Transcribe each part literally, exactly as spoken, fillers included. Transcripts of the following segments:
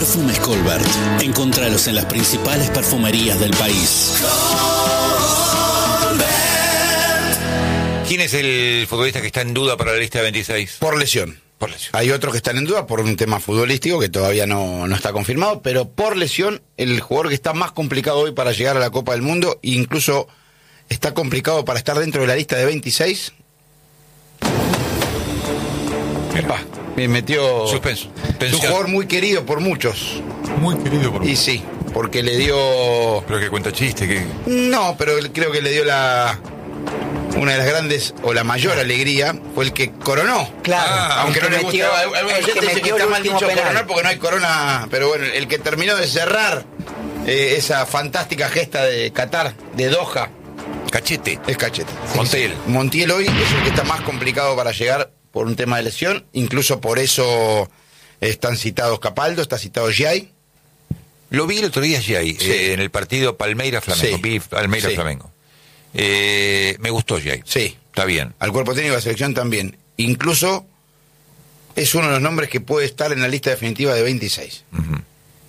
Perfumes Colbert. Encontralos en las principales perfumerías del país. ¿Quién es el futbolista que está en duda para la lista de veintiséis? Por lesión. Por lesión. Hay otros que están en duda por un tema futbolístico que todavía no, no está confirmado, pero por lesión, el jugador que está más complicado hoy para llegar a la Copa del Mundo, incluso está complicado para estar dentro de la lista de veintiséis. Epa, me metió... Suspenso. Es un jugador muy querido por muchos. Muy querido por muchos. Y sí, porque le dio... Pero que cuenta chiste, que... No, pero creo que le dio la... Una de las grandes, o la mayor alegría, fue el que coronó. Claro. Ah, aunque no le metió, gusta. Algunos el que oyentes dicen que metió está el mal último dicho penal. coronar porque no hay corona. Pero bueno, el que terminó de cerrar eh, esa fantástica gesta de Qatar, de Doha. Cachete. Es Cachete. Montiel. Montiel hoy es el que está más complicado para llegar por un tema de lesión. Incluso por eso están citados Capaldo, está citado Giai. Lo vi el otro día, Giai, Sí. eh, en el partido Palmeiras-Flamengo. Sí. Vi Palmeiras-Flamengo. Eh, me gustó Giai. Sí. Está bien. Al cuerpo técnico de la selección también. Incluso es uno de los nombres que puede estar en la lista definitiva de veintiséis. Uh-huh.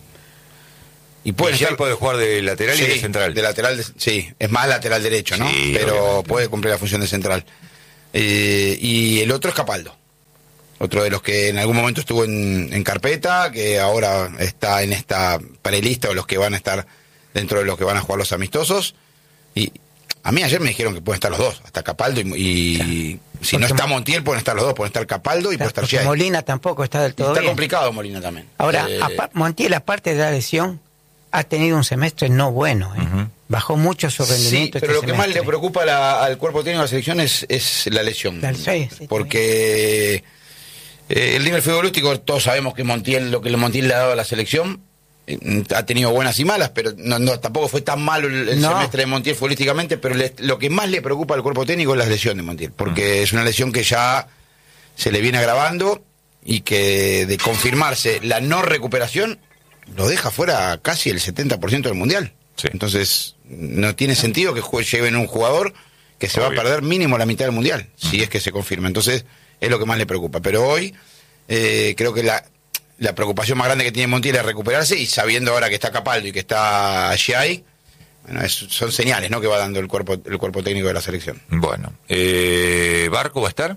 Y puede Y Giai estar... puede jugar de lateral Sí, y de central. De lateral, de- sí. Es más lateral derecho, ¿no? Sí, pero obviamente. puede cumplir la función de central. Eh, y el otro es Capaldo. Otro de los que en algún momento estuvo en, en carpeta, que ahora está en esta prelista, o los que van a estar dentro de los que van a jugar los amistosos. Y a mí ayer me dijeron que pueden estar los dos, hasta Capaldo y, y Claro. si no Porque está Mo- Montiel, pueden estar los dos, pueden estar Capaldo y puede estar Porque Giai. Molina tampoco está del todo Está bien. complicado Molina también. Ahora, Eh, apa- Montiel, aparte de la lesión, ha tenido un semestre no bueno. ¿eh? Ujú. Bajó mucho su Sí, rendimiento pero este lo que más semestre. le preocupa a la- al cuerpo técnico de la selección es, es la lesión. La- sí, sí, Porque eh, el nivel futbolístico, todos sabemos que Montiel, lo que Montiel le ha dado a la selección, eh, ha tenido buenas y malas, pero no, no tampoco fue tan malo el, el No. semestre de Montiel futbolísticamente, pero le- lo que más le preocupa al cuerpo técnico es la lesión de Montiel, porque Mm. es una lesión que ya se le viene agravando y que de confirmarse la no recuperación lo deja fuera casi el setenta por ciento del Mundial. Sí. Entonces, no tiene sentido que jue- lleven un jugador que se va Obvio. a perder mínimo la mitad del Mundial, si es que se confirma. Entonces, es lo que más le preocupa. Pero hoy, eh, creo que la, la preocupación más grande que tiene Montiel es recuperarse, y sabiendo ahora que está Capaldo y que está Giai, bueno, es- son señales, ¿no?, que va dando el cuerpo, el cuerpo técnico de la selección. Bueno. Eh, ¿Barco va a estar?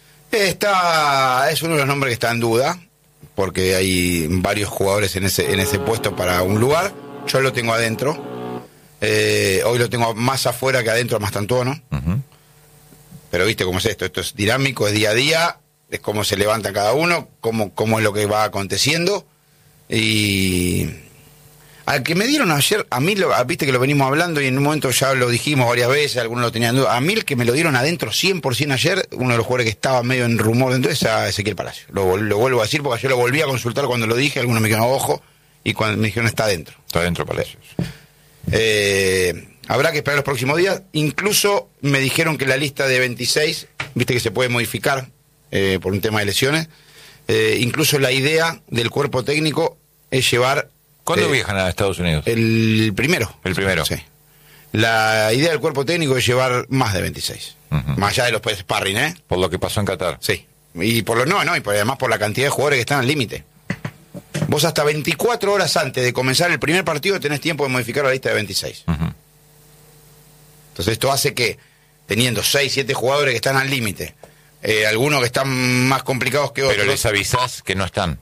Está, es uno de los nombres que está en duda, porque hay varios jugadores en ese, en ese puesto para un lugar. Yo lo tengo adentro. Eh, hoy lo tengo más afuera que adentro a Mastantuono. Uh-huh. Pero viste cómo es esto. Esto es dinámico, es día a día, es cómo se levanta cada uno, cómo, cómo es lo que va aconteciendo. Y al que me dieron ayer, a mí, lo, viste que lo venimos hablando y en un momento ya lo dijimos varias veces, algunos lo tenían en duda. A mí el que me lo dieron adentro cien por ciento ayer, uno de los jugadores que estaba medio en rumor dentro, es a Ezequiel Palacio. Lo, vol- lo vuelvo a decir porque yo lo volví a consultar cuando lo dije, algunos me dijeron ojo, y cuando me dijeron está adentro. Está dentro Palacios. Eh, habrá que esperar los próximos días. Incluso me dijeron que la lista de veintiséis, viste que se puede modificar eh, por un tema de lesiones. Eh, incluso la idea del cuerpo técnico es llevar... ¿Cuándo eh, viajan a Estados Unidos? El primero. El primero. Sí. La idea del cuerpo técnico es llevar más de veintiséis. Ujú. Más allá de los pues, sparring, ¿eh? Por lo que pasó en Qatar. Sí. Y por lo no, no, y por, además por la cantidad de jugadores que están al límite. Vos hasta veinticuatro horas antes de comenzar el primer partido tenés tiempo de modificar la lista de veintiséis. Uh-huh. Entonces esto hace que, teniendo seis, siete jugadores que están al límite, eh, algunos que están más complicados que otros, Pero les avisás que no están.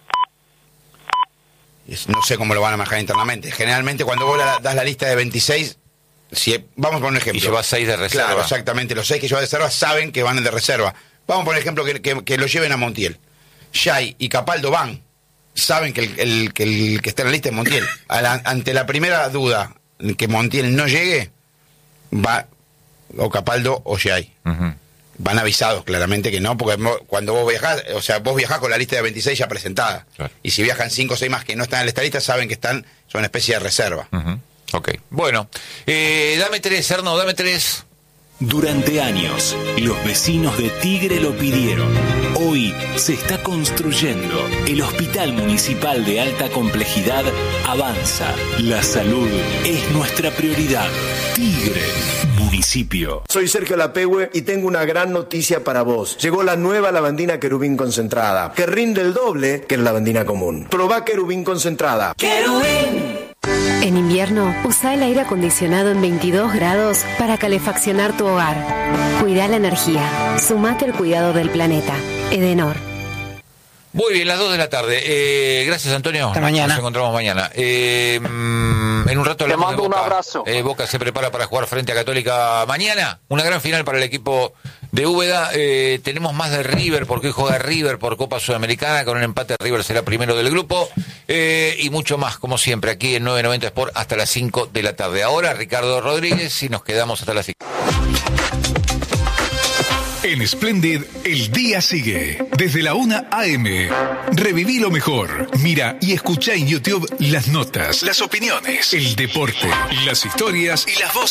no sé cómo lo van a manejar internamente. Generalmente cuando vos la- das la lista de veintiséis, si, vamos a poner un ejemplo. Y llevas seis de reserva. Claro, exactamente. Los seis que llevan de reserva saben que van de reserva. Vamos a poner ejemplo que, que, que lo lleven a Montiel. Giai y Capaldo van. Saben que el, el- que el que está en la lista es Montiel. A la- ante la primera duda que Montiel no llegue, va o Capaldo o Giai. Uh-huh. Van avisados claramente que no, porque mo- cuando vos viajás, o sea, vos viajás con la lista de veintiséis ya presentada. Claro. Y si viajan cinco o seis más que no están en esta lista, saben que están, son una especie de reserva. Uh-huh. Ok. Bueno. Eh, dame tres, Arno, dame tres. Durante años, los vecinos de Tigre lo pidieron. Hoy se está construyendo. El Hospital Municipal de Alta Complejidad avanza. La salud es nuestra prioridad. Tigre, municipio. Soy Sergio Lapehue y tengo una gran noticia para vos. Llegó la nueva lavandina Querubín concentrada, que rinde el doble que la lavandina común. Probá Querubín concentrada. ¡Querubín! En invierno, usa el aire acondicionado en veintidós grados para calefaccionar tu hogar. Cuida la energía. Sumate al cuidado del planeta. Edenor. Muy bien, las dos de la tarde. Eh, gracias, Antonio. Hasta mañana. Nos encontramos mañana. Eh, mm, en un rato hablamos Te mando de Boca. un abrazo. Eh, Boca se prepara para jugar frente a Católica mañana. Una gran final para el equipo de Úbeda. Eh, tenemos más de River, porque hoy juega River por Copa Sudamericana. Con un empate, River será primero del grupo. Eh, y mucho más, como siempre, aquí en nueve noventa Sport hasta las cinco de la tarde. Ahora, Ricardo Rodríguez, y nos quedamos hasta las cinco. En Splendid, el día sigue. Desde la una a eme. Reviví lo mejor. Mira y escucha en YouTube las notas, las opiniones, el deporte, las historias y las voces.